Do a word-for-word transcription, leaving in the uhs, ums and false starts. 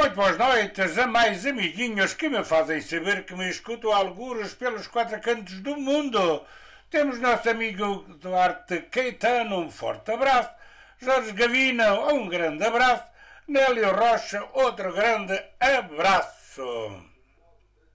Muito boas noites a mais amiguinhos que me fazem saber que me escutam algures pelos quatro cantos do mundo. Temos nosso amigo Duarte Caetano, um forte abraço. Jorge Gavina, um grande abraço. Nélio Rocha, outro grande abraço.